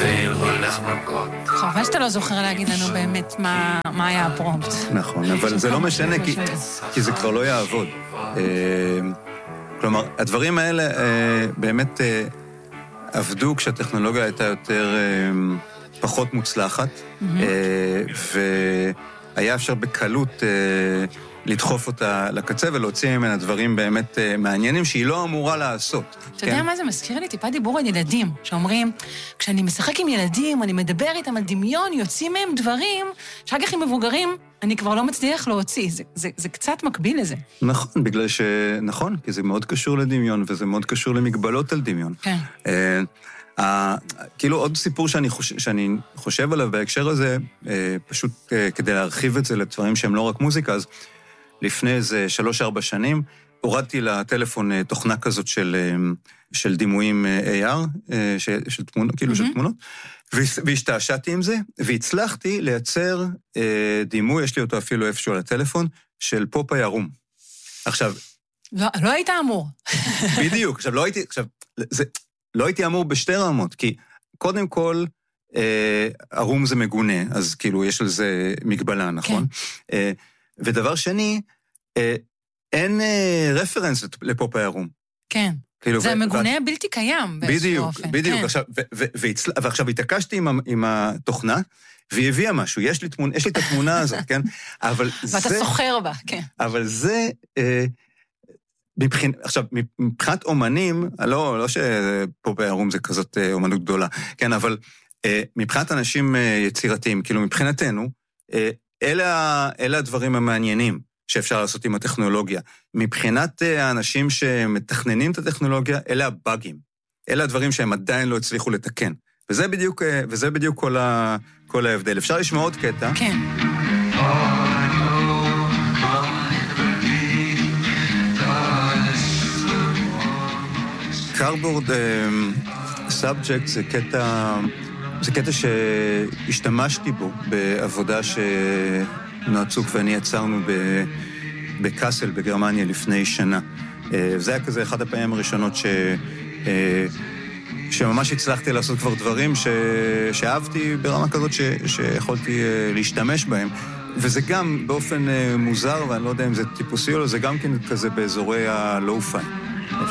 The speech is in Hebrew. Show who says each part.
Speaker 1: אפל הולך מכות.
Speaker 2: חבל שאתה לא זוכר להגיד לנו באמת מה היה הפרומפט.
Speaker 3: נכון, אבל זה לא משנה, כי זה כבר לא יעבוד. כלומר, הדברים האלה באמת עבדו כשהטכנולוגיה הייתה יותר פחות מוצלחת, והיה אפשר בקלות לדחוף אותה לקצה ולהוציא ממנה דברים באמת מעניינים שהיא לא אמורה לעשות.
Speaker 2: אתה יודע מה זה מזכיר לי? טיפה דיבור על ילדים, שאומרים, כשאני משחק עם ילדים, אני מדבר איתם על דמיון, יוצאים מהם דברים, שאחר כך עם מבוגרים, אני כבר לא מצליח להוציא. זה קצת מקביל לזה.
Speaker 3: נכון, בגלל נכון, כי זה מאוד קשור לדמיון, וזה מאוד קשור למגבלות על דמיון.
Speaker 2: כן.
Speaker 3: כאילו עוד סיפור שאני חושב עליו בהקשר הזה, פשוט כדי להרחיב את זה לדברים שהם לא רק מוזיקה, אז לפני איזה 3-4 שנים, הורדתי לטלפון תוכנה כזאת של דימויים AR, של תמונות, כאילו של תמונות, והשתעשעתי עם זה, והצלחתי לייצר דימוי, יש לי אותו אפילו איפשהו על הטלפון, של פופאי ערום. עכשיו...
Speaker 2: לא היית אמור.
Speaker 3: בדיוק, לא הייתי אמור בשתי רמות, כי קודם כל, ערום זה מגונה, אז כאילו יש על זה מגבלה, נכון? כן. ודבר שני, אין רפרנס לפופאי ערום.
Speaker 2: כן. כאילו, זה מגונה בלתי קיים באיזשהו אופן.
Speaker 3: בדיוק, ועכשיו התעקשתי עם התוכנה, והיא הביאה משהו, יש לי את התמונה הזאת, כן?
Speaker 2: ואתה סוחר בה, כן.
Speaker 3: אבל זה... עכשיו, מבחינת אומנים, לא שפופאי ערום זה כזאת אומנות גדולה, כן, אבל מבחינת אנשים יצירתיים, כאילו מבחינתנו, אלה הדברים המעניינים שאפשר לעשות עם הטכנולוגיה. מבחינת האנשים שמתכננים את הטכנולוגיה, אלה הבאגים. אלה הדברים שהם עדיין לא הצליחו לתקן. וזה בדיוק כל ההבדל. אפשר לשמוע עוד קטע?
Speaker 2: כן.
Speaker 3: קארבורד סאבג'קט זה קטע שהשתמשתי בו בעבודה שנועה צוק ואני יצרנו בקאסל בגרמניה לפני שנה. זה היה כזה אחד הפעמים הראשונות שממש הצלחתי לעשות כבר דברים שאהבתי ברמה כזאת שיכולתי להשתמש בהם. וזה גם באופן מוזר, ואני לא יודע אם זה טיפוסי או לא, זה גם כן כזה באזורי הלואו-פיי.